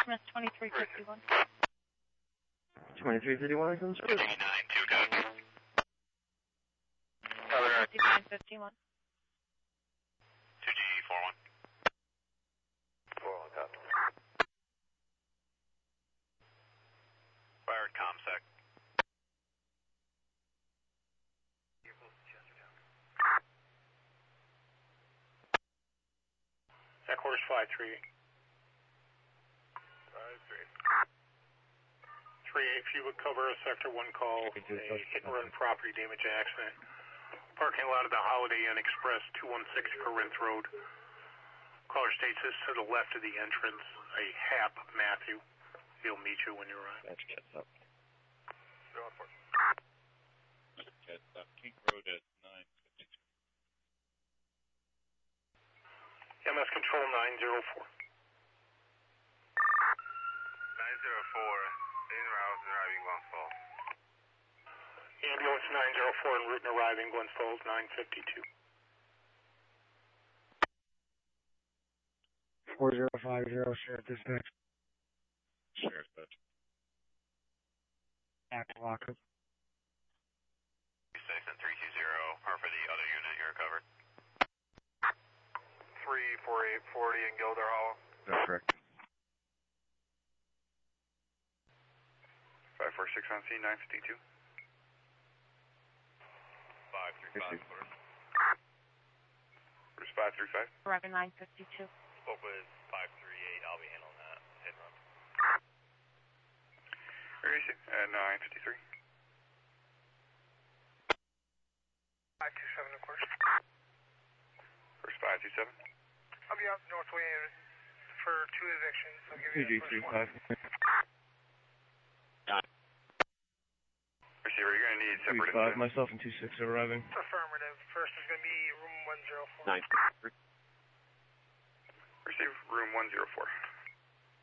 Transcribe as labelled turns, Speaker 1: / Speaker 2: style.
Speaker 1: Smith 2351.
Speaker 2: 2351 is in service.
Speaker 3: 392, copy.
Speaker 1: 5951.
Speaker 3: 2G41.
Speaker 4: 41, copy.
Speaker 3: Fired ComSec.
Speaker 5: Headquarters 538. 38, if you would cover a Sector 1 call, a hit-and-run property damage accident. Parking lot of the Holiday Inn Express, 216 Corinth Road. Caller states this to the left of the entrance, a Hap Matthew. He'll meet you when you arrive.
Speaker 2: That's Cats up.
Speaker 6: Cats up. King Road at 952.
Speaker 5: MS Control 904.
Speaker 4: 904, en route, arriving Glens Falls.
Speaker 5: Ambulance 904 en route and arriving Glens Falls 952.
Speaker 7: 4050, Sheriff Dispatch.
Speaker 6: Sheriff Dispatch.
Speaker 7: Act lockup.
Speaker 3: 6 and 320, or for the other unit, you're covered.
Speaker 4: 34840 in Gilder Hollow.
Speaker 2: That's correct.
Speaker 4: 546 on scene, 952.
Speaker 3: 535,
Speaker 4: Where's 535?
Speaker 1: Arriving 952.
Speaker 3: Spoke with 538, I'll be handling that. Hit and run.
Speaker 4: Where is it? 953.
Speaker 5: 527, of course.
Speaker 4: Where's 527?
Speaker 5: I'll be out Northway for 2 evictions. I'll give you the first one.
Speaker 2: 2G35.
Speaker 4: Receiver, you're going to need separate
Speaker 2: 35, myself and 26 are arriving.
Speaker 5: Affirmative. First is going to be room 104.
Speaker 2: 9.
Speaker 4: Receive room 104.